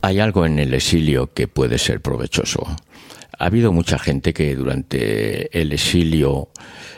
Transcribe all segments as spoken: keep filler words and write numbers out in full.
Hay algo en el exilio que puede ser provechoso. Ha habido mucha gente que durante el exilio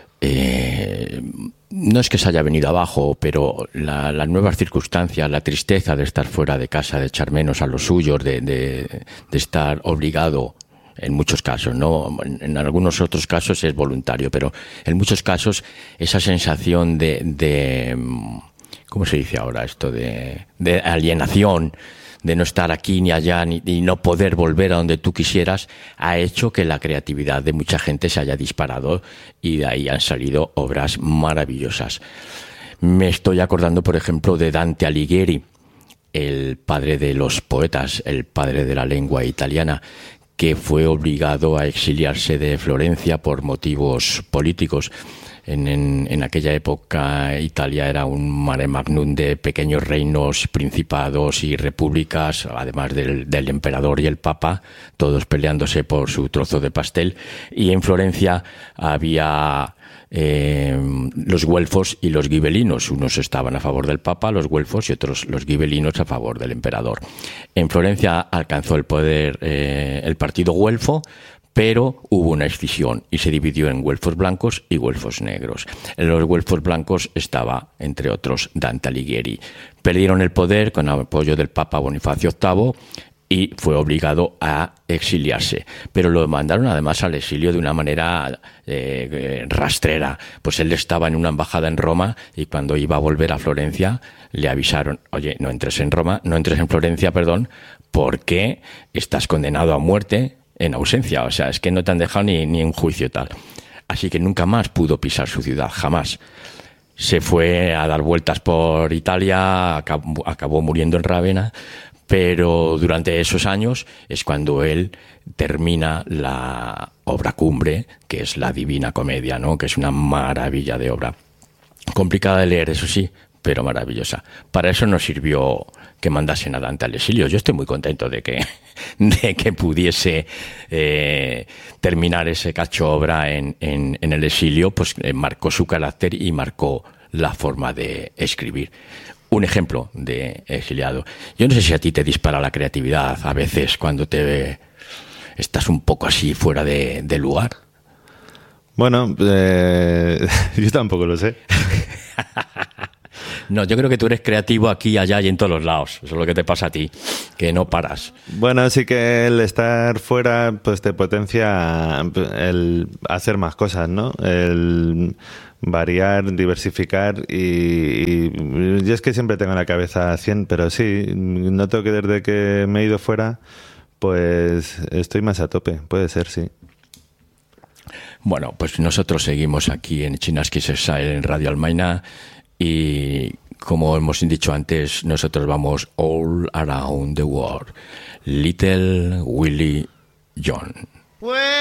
eh, no es que se haya venido abajo, pero la, las nuevas circunstancias, la tristeza de estar fuera de casa, de echar menos a los suyos, de, de, de estar obligado, en muchos casos, no, en algunos otros casos es voluntario, pero en muchos casos esa sensación de, de ¿cómo se dice ahora esto? De, de alienación, de no estar aquí ni allá ni, y no poder volver a donde tú quisieras, ha hecho que la creatividad de mucha gente se haya disparado y de ahí han salido obras maravillosas. Me estoy acordando, por ejemplo, de Dante Alighieri, el padre de los poetas, el padre de la lengua italiana, que fue obligado a exiliarse de Florencia por motivos políticos. En, en, en aquella época Italia era un mare magnum de pequeños reinos, principados y repúblicas, además del, del emperador y el papa, todos peleándose por su trozo de pastel. Y en Florencia había eh, los güelfos y los gibelinos. Unos estaban a favor del papa, los güelfos, y otros, los gibelinos, a favor del emperador. En Florencia alcanzó el poder eh, el partido güelfo, pero hubo una escisión y se dividió en güelfos blancos y güelfos negros. En los güelfos blancos estaba, entre otros, Dante Alighieri. Perdieron el poder con el apoyo del Papa Bonifacio octavo y fue obligado a exiliarse. Pero lo mandaron además al exilio de una manera eh, rastrera. Pues él estaba en una embajada en Roma y cuando iba a volver a Florencia le avisaron: oye, no entres en Roma, no entres en Florencia, perdón, porque estás condenado a muerte en ausencia, o sea, es que no te han dejado ni, ni un juicio tal. Así que nunca más pudo pisar su ciudad, jamás. Se fue a dar vueltas por Italia, acabó, acabó muriendo en Rávena, pero durante esos años es cuando él termina la obra cumbre, que es la Divina Comedia, ¿no? Que es una maravilla de obra. Complicada de leer, eso sí, pero maravillosa. Para eso nos sirvió que mandasen a Dante al exilio. Yo estoy muy contento de que, de que pudiese eh, terminar ese cacho obra en, en, en el exilio, pues eh, marcó su carácter y marcó la forma de escribir. Un ejemplo de exiliado. Yo no sé si a ti te dispara la creatividad a veces cuando te estás un poco así fuera de, de lugar. Bueno, eh, yo tampoco lo sé. No, yo creo que tú eres creativo aquí, allá y en todos los lados. Eso es lo que te pasa a ti, que no paras. Bueno, sí que el estar fuera pues te potencia el hacer más cosas, ¿no? El variar, diversificar y, y yo es que siempre tengo en la cabeza cien, pero sí, noto que desde que me he ido fuera pues estoy más a tope, puede ser, sí. Bueno, pues nosotros seguimos aquí en Chinaski Exile en Radio Almaina y como hemos dicho antes, nosotros vamos all around the world. Little Willie John.